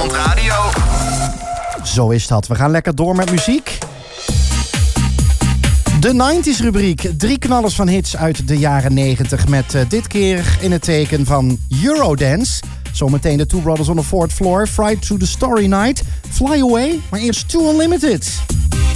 Nederland Radio. Zo is dat. We gaan lekker door met muziek. De 90s rubriek. 3 knallers van hits uit de jaren 90. Met dit keer in het teken van Eurodance. Zometeen de Two Brothers on the Fourth Floor. Fright to the Story Night. Fly Away. Maar eerst Too Unlimited.